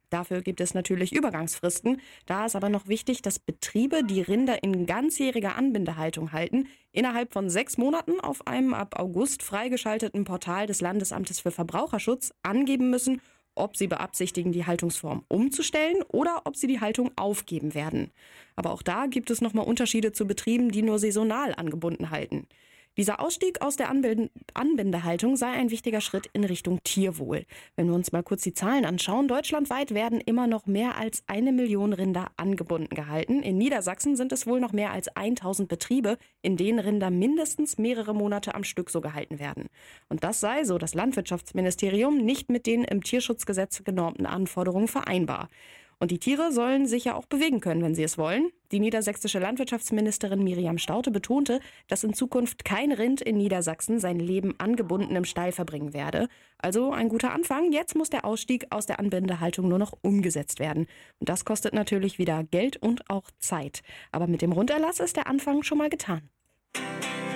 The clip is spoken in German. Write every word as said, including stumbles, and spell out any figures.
Dafür gibt es natürlich Übergangsfristen. Da ist aber noch wichtig, dass Betriebe, die Rinder in ganzjähriger Anbindehaltung halten, innerhalb von sechs Monaten auf einem ab August freigeschalteten Portal des Landesamtes für Verbraucherschutz angeben müssen, ob sie beabsichtigen, die Haltungsform umzustellen oder ob sie die Haltung aufgeben werden. Aber auch da gibt es nochmal Unterschiede zu Betrieben, die nur saisonal angebunden halten. Dieser Ausstieg aus der Anbild- Anbindehaltung sei ein wichtiger Schritt in Richtung Tierwohl. Wenn wir uns mal kurz die Zahlen anschauen, deutschlandweit werden immer noch mehr als eine Million Rinder angebunden gehalten. In Niedersachsen sind es wohl noch mehr als tausend Betriebe, in denen Rinder mindestens mehrere Monate am Stück so gehalten werden. Und das sei, so das Landwirtschaftsministerium, nicht mit den im Tierschutzgesetz genormten Anforderungen vereinbar. Und die Tiere sollen sich ja auch bewegen können, wenn sie es wollen. Die niedersächsische Landwirtschaftsministerin Miriam Staudte betonte, dass in Zukunft kein Rind in Niedersachsen sein Leben angebunden im Stall verbringen werde. Also ein guter Anfang. Jetzt muss der Ausstieg aus der Anbindehaltung nur noch umgesetzt werden. Und das kostet natürlich wieder Geld und auch Zeit. Aber mit dem Runderlass ist der Anfang schon mal getan.